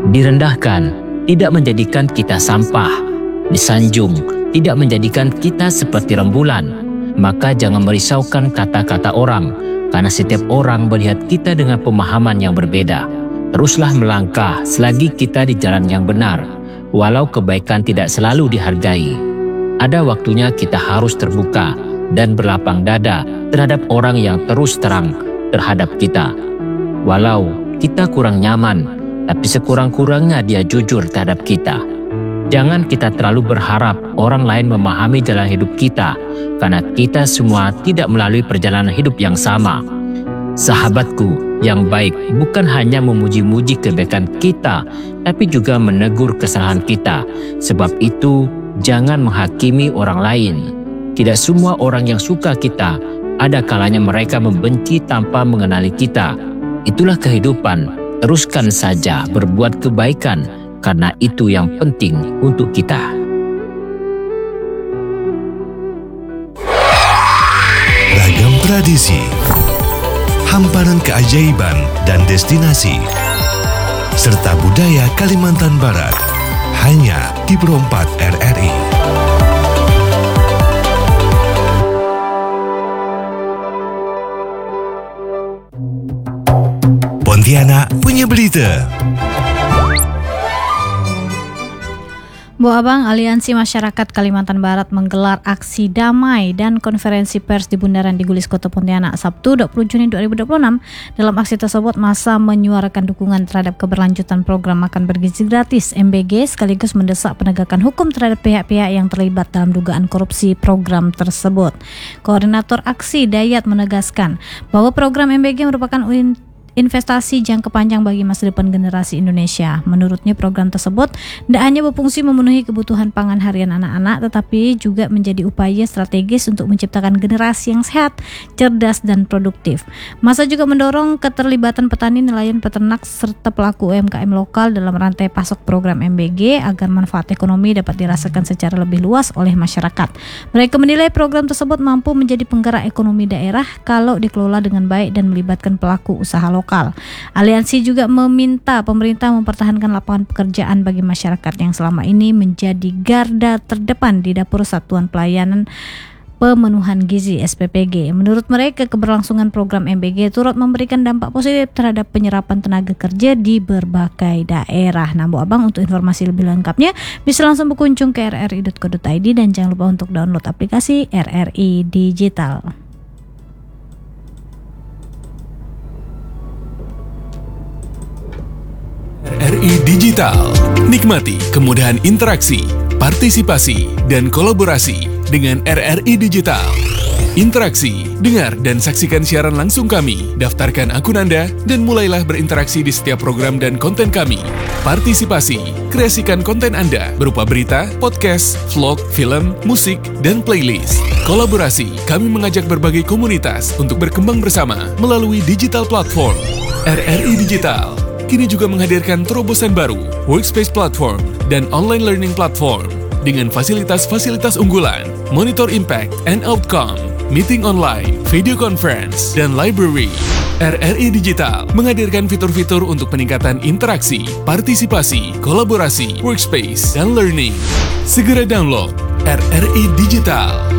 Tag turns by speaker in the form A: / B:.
A: Direndahkan tidak menjadikan kita sampah, disanjung tidak menjadikan kita seperti rembulan. Maka jangan merisaukan kata-kata orang, karena setiap orang melihat kita dengan pemahaman yang berbeda. Teruslah melangkah selagi kita di jalan yang benar, walau kebaikan tidak selalu dihargai. Ada waktunya kita harus terbuka dan berlapang dada terhadap orang yang terus terang terhadap kita. Walau kita kurang nyaman, tapi sekurang-kurangnya dia jujur terhadap kita. Jangan kita terlalu berharap orang lain memahami jalan hidup kita, karena kita semua tidak melalui perjalanan hidup yang sama. Sahabatku yang baik bukan hanya memuji-muji kebaikan kita, tapi juga menegur kesalahan kita. Sebab itu, jangan menghakimi orang lain. Tidak semua orang yang suka kita, ada kalanya mereka membenci tanpa mengenali kita. Itulah kehidupan. Teruskan saja berbuat kebaikan, karena itu yang penting untuk kita.
B: Ragam tradisi, hamparan keajaiban dan destinasi, serta budaya Kalimantan Barat, hanya di Pro 4 RRI. Pontianak punya berita.
C: Bu Abang, Aliansi Masyarakat Kalimantan Barat menggelar aksi damai dan konferensi pers di Bundaran Digulis Kota Pontianak Sabtu 20 Juni 2026. Dalam aksi tersebut, massa menyuarakan dukungan terhadap keberlanjutan program makan bergizi gratis MBG sekaligus mendesak penegakan hukum terhadap pihak-pihak yang terlibat dalam dugaan korupsi program tersebut. Koordinator aksi Dayat menegaskan bahwa program MBG merupakan investasi jangka panjang bagi masa depan generasi Indonesia. Menurutnya, program tersebut tidak hanya berfungsi memenuhi kebutuhan pangan harian anak-anak, tetapi juga menjadi upaya strategis untuk menciptakan generasi yang sehat, cerdas, dan produktif. Masa juga mendorong keterlibatan petani, nelayan, peternak, serta pelaku UMKM lokal dalam rantai pasok program MBG agar manfaat ekonomi dapat dirasakan secara lebih luas oleh masyarakat. Mereka menilai program tersebut mampu menjadi penggerak ekonomi daerah kalau dikelola dengan baik dan melibatkan pelaku usaha lokal. Aliansi juga meminta pemerintah mempertahankan lapangan pekerjaan bagi masyarakat yang selama ini menjadi garda terdepan di dapur Satuan Pelayanan Pemenuhan Gizi SPPG. Menurut mereka, keberlangsungan program MBG turut memberikan dampak positif terhadap penyerapan tenaga kerja di berbagai daerah. Nah, Bu Abang, untuk informasi lebih lengkapnya bisa langsung berkunjung ke rri.co.id dan jangan lupa untuk download aplikasi RRI Digital.
D: RRI Digital. Nikmati kemudahan interaksi, partisipasi, dan kolaborasi dengan RRI Digital. Interaksi, dengar dan saksikan siaran langsung kami, daftarkan akun Anda, dan mulailah berinteraksi di setiap program dan konten kami. Partisipasi, kreasikan konten Anda berupa berita, podcast, vlog, film, musik, dan playlist. Kolaborasi, kami mengajak berbagai komunitas untuk berkembang bersama melalui digital platform. RRI Digital kini juga menghadirkan terobosan baru, workspace platform, dan online learning platform dengan fasilitas-fasilitas unggulan, monitor impact and outcome, meeting online, video conference, dan library. RRI Digital menghadirkan fitur-fitur untuk peningkatan interaksi, partisipasi, kolaborasi, workspace, dan learning. Segera download RRI Digital.